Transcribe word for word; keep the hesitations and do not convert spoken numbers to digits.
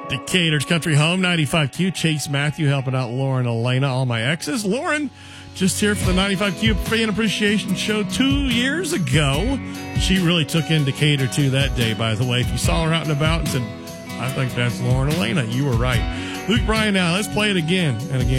Decatur's Country Home, ninety-five Q. Chase Matthew helping out Lauren Elena, all my exes. Lauren, just here for the ninety-five Q Fan Appreciation Show two years ago. She really took in Decatur, too, that day, by the way. If you saw her out and about and said, I think that's Lauren Elena, you were right. Luke Bryan now, let's play it again and again.